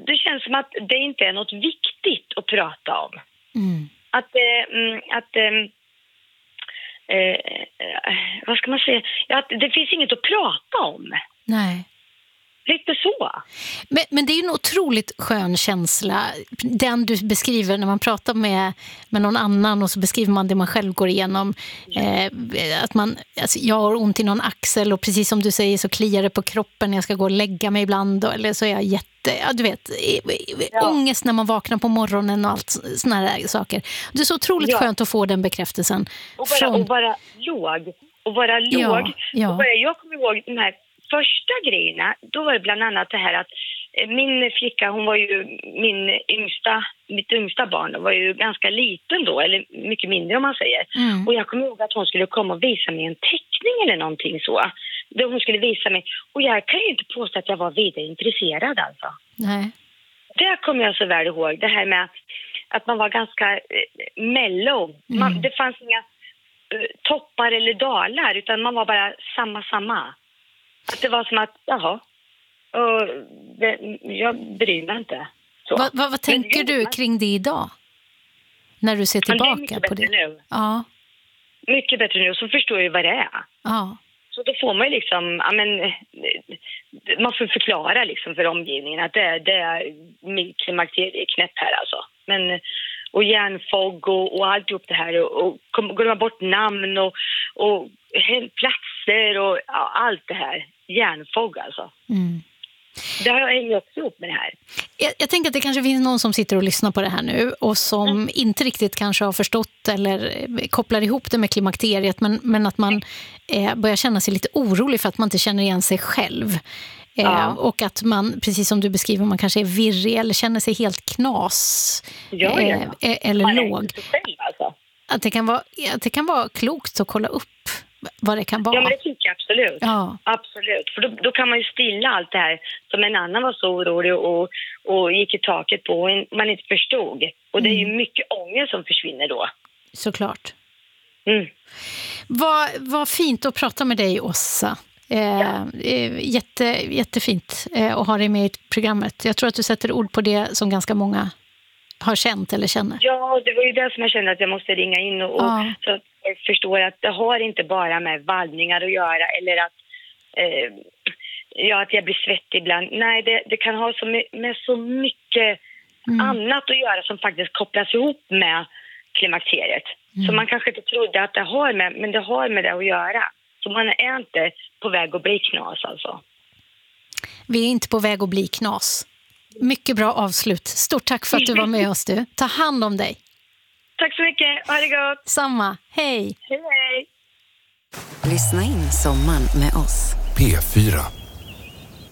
det känns som att det inte är något viktigt att prata om. Vad ska man säga? Att det finns inget att prata om. Nej. Lite så. Men det är ju en otroligt skön känsla, den du beskriver när man pratar med någon annan och så beskriver man det man själv går igenom. Att jag har ont i någon axel och precis som du säger så kliar det på kroppen när jag ska gå och lägga mig ibland. Eller så är jag ångest när man vaknar på morgonen och allt såna här saker. Det är så otroligt skönt att få den bekräftelsen. Och vara låg. Jag kommer ihåg de här första grejerna, då var det bland annat det här att min flicka, hon var ju mitt yngsta barn, var ju ganska liten då, eller mycket mindre om man säger. Och jag kommer ihåg att hon skulle komma och visa mig en teckning eller någonting så. Då hon skulle visa mig, och jag kan ju inte påstå att jag var vidare intresserad alltså. Nej. Det kommer jag så väl ihåg, det här med att man var ganska mellow. Det fanns inga toppar eller dalar, utan man var bara samma. Att det var som att, jag bryr mig inte. Så. Vad tänker du kring det idag? När du ser tillbaka på det? Nu. Ja. Mycket bättre nu, så förstår jag ju vad det är. Ja. Så då får man ju liksom, man får förklara liksom för omgivningen att det är klimakterieknäpp här alltså. Men, och hjärnfogg och allt upp det här och glömma bort namn och platser och allt det här. Hjärnfogg alltså. Det har jag hängt också ihop med det här. Jag tänker att det kanske finns någon som sitter och lyssnar på det här nu och som inte riktigt kanske har förstått eller kopplar ihop det med klimakteriet, men att man börjar känna sig lite orolig för att man inte känner igen sig själv. Och att man, precis som du beskriver, man kanske är virrig eller känner sig helt knas eller man låg. Själv, alltså. Att det kan vara klokt att kolla upp vad det kan vara. Ja, men det tycker jag absolut. Ja. Absolut. För då kan man ju stilla allt det här som en annan var så orolig och gick i taket på och man inte förstod. Och det är ju mycket ångest som försvinner då. Såklart. Vad fint att prata med dig, Åsa. Jättefint att ha dig med i programmet. Jag tror att du sätter ord på det som ganska många har känt eller känner. Ja, det var ju det som jag kände att jag måste ringa in och så att jag förstår att det har inte bara med vallningar att göra eller att att jag blir svettig ibland. Nej, det kan ha med så mycket annat att göra som faktiskt kopplas ihop med klimakteriet. Så man kanske inte trodde att det har med, men det har med det att göra. Så man är inte på väg att bli knas alltså. Vi är inte på väg att bli knas. Mycket bra avslut. Stort tack för att du var med oss, du. Ta hand om dig. Tack så mycket. Ha det gott. Samma. Hej. Hej. Lyssna in sommaren med oss. P4.